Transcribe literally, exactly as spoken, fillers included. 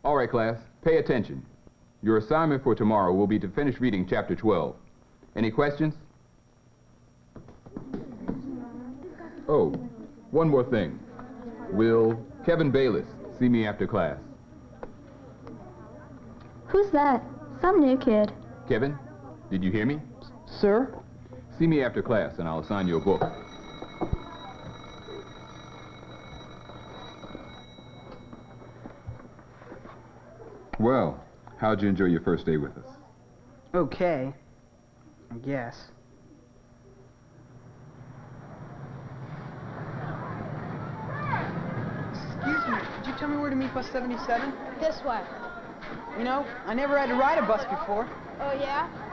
All right, class, pay attention. Your assignment for tomorrow will be to finish reading chapter twelve. Any questions? Oh, one more thing. Will Kevin Bayless see me after class? Who's that? Some new kid. Kevin, did you hear me? Sir? See me after class and I'll assign you a book. Well, how'd you enjoy your first day with us? Okay. I guess. Excuse me, could you tell me where to meet bus seventy-seven? This way. You know, I never had to ride a bus before. Oh, yeah?